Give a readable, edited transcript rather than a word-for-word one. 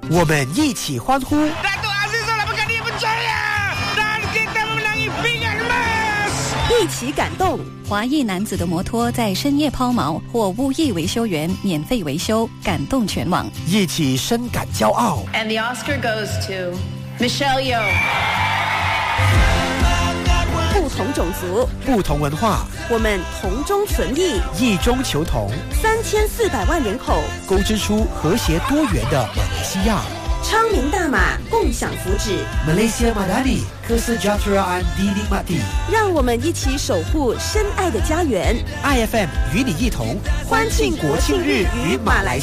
我们一起欢呼。 Dato' Aziz telah berkali berjaya dan kita memenangi pingat emas。 一起感动。 华裔男子的摩托在深夜抛锚，或无意维修员免费维修，感动全网。 一起深感骄傲。 And the Oscar goes to Michelle Yeoh。 不同种族， 不同文化， 我们同中存异， 异中求同。 3400万人口， 勾织出和谐多元的马来西亚。 昌明大马，共享福祉。 Malaysia Madani Kesejahteraan Dinikmati。 让我们一起守护深爱的家园。 IFM 与你一同欢庆国庆日与马来西亚。